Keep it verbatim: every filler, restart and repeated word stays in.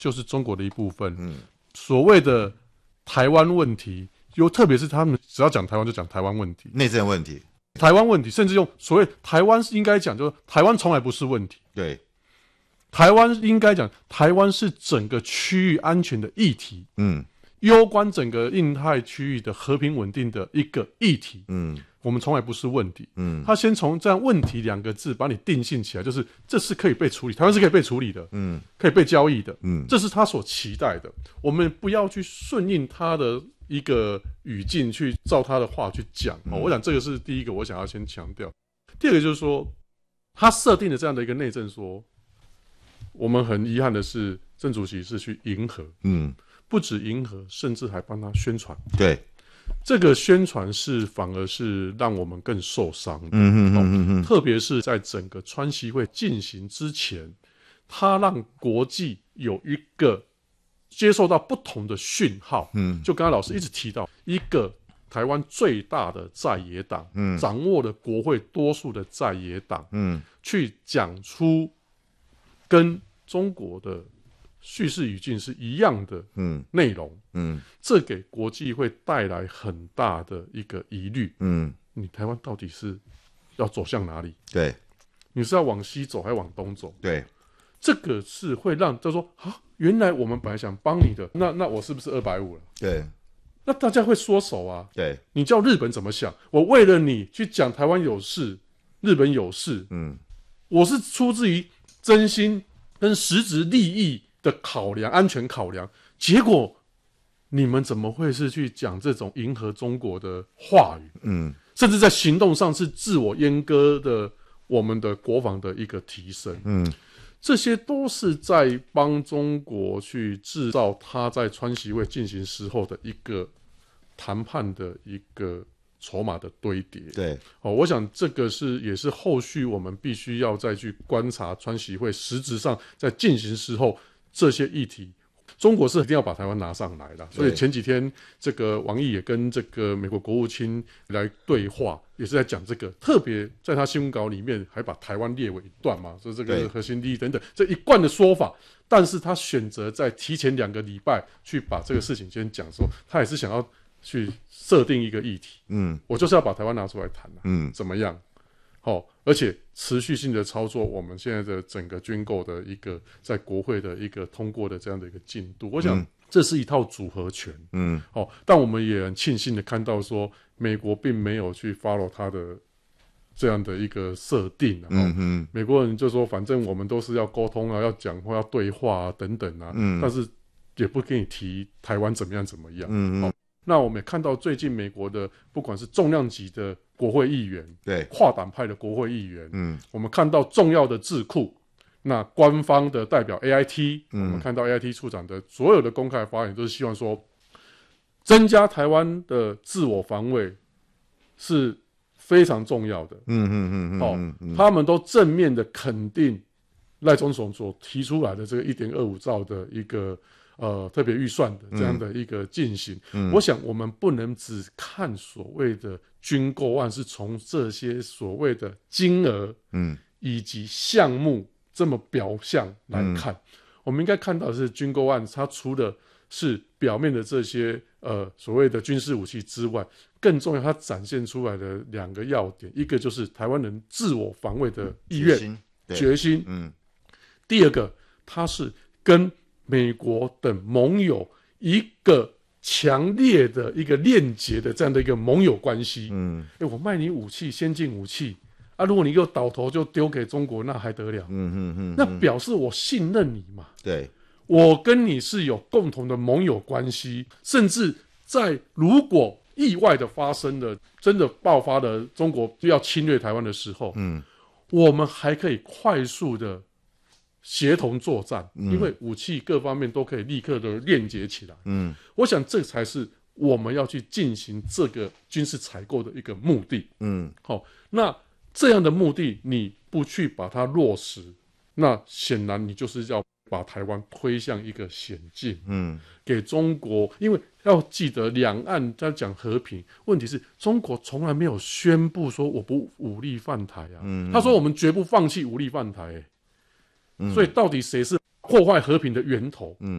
就是中国的一部分。嗯，所谓的台湾问题，又特别是他们只要讲台湾就讲台湾问题， 内政问题， 台湾问题，甚至用所谓台湾应该讲，就是台湾从来不是问题。 对， 台湾应该讲，台湾是整个区域安全的议题，嗯，攸关整个印太区域的和平稳定的一个议题，嗯，我们从来不是问题，嗯，他先从这样问题两个字把你定性起来，就是这是可以被处理，台湾是可以被处理的，嗯，可以被交易的，嗯，这是他所期待的，我们不要去顺应他的一个语境去照他的话去讲，嗯，我想这个是第一个我想要先强调。第二个就是说，他设定的这样的一个内政说，我们很遗憾的是，郑主席是去迎合，嗯，不止迎合，甚至还帮他宣传。对，这个宣传是反而是让我们更受伤的。嗯嗯嗯嗯，特别是在整个川习会进行之前，他让国际有一个接受到不同的讯号。嗯，就刚刚老师一直提到，一个台湾最大的在野党，嗯，掌握了国会多数的在野党，嗯，去讲出跟中国的叙事语境是一样的内容，嗯嗯，这给国际会带来很大的一个疑虑，嗯，你台湾到底是要走向哪里？对，你是要往西走还是往东走？对，这个是会让他说啊，原来我们本来想帮你的，那那我是不是二百五了？对，那大家会缩手啊。对，你叫日本怎么想？我为了你去讲台湾有事，日本有事，嗯，我是出自于真心跟实质利益的考量、安全考量，结果你们怎么会是去讲这种迎合中国的话语？嗯，甚至在行动上是自我阉割的我们的国防的一个提升。嗯，这些都是在帮中国去制造他在川习会进行时候的一个谈判的一个筹码的堆叠。对，哦，我想这个是也是后续我们必须要再去观察川习会实质上在进行时候这些议题，中国是一定要把台湾拿上来的。所以前几天这个王毅也跟这个美国国务卿来对话，也是在讲这个，特别在他新闻稿里面还把台湾列为一段嘛，说这个核心利益等等这一贯的说法，但是他选择在提前两个礼拜去把这个事情先讲说，他也是想要去设定一个议题，嗯，我就是要把台湾拿出来谈，啊，嗯，怎么样？好，哦，而且持续性的操作，我们现在的整个军购的一个在国会的一个通过的这样的一个进度，我想这是一套组合拳，嗯，哦，但我们也很庆幸的看到说，美国并没有去 follow 他的这样的一个设定，啊，嗯嗯，美国人就说反正我们都是要沟通啊，要讲话，要对话啊，等等啊，嗯，但是也不给你提台湾怎么样怎么样，嗯嗯。哦，那我们也看到最近美国的不管是重量级的国会议员，对，跨党派的国会议员，嗯，我们看到重要的智库，那官方的代表 A I T，嗯，我们看到 A I T 处长的所有的公开发言都是希望说，增加台湾的自我防卫是非常重要的，嗯嗯嗯嗯，哦，嗯，他们都正面的肯定赖总统所提出来的这个 一点二五兆的一个呃，特别预算的这样的一个进行，嗯，我想我们不能只看所谓的军购案是从这些所谓的金额，嗯，以及项目这么表象来看，嗯，我们应该看到的是军购案，它除了是表面的这些呃所谓的军事武器之外，更重要，它展现出来的两个要点，一个就是台湾人自我防卫的意愿、决心，决心，嗯，第二个，它是跟美国等盟友一个强烈的一个链接的这样的一个盟友关系，嗯，欸，我卖你武器，先进武器啊，如果你给我倒头就丢给中国，那还得了？嗯嗯嗯，那表示我信任你嘛，对，我跟你是有共同的盟友关系，甚至在如果意外的发生了，真的爆发了中国要侵略台湾的时候，嗯，我们还可以快速的协同作战，因为武器各方面都可以立刻的链接起来。嗯，我想这才是我们要去进行这个军事采购的一个目的。嗯，好，那这样的目的你不去把它落实，那显然你就是要把台湾推向一个险境。嗯，给中国，因为要记得两岸在讲和平，问题是中国从来没有宣布说我不武力犯台啊。嗯，他说我们绝不放弃武力犯台，欸。所以到底谁是破坏和平的源头。嗯。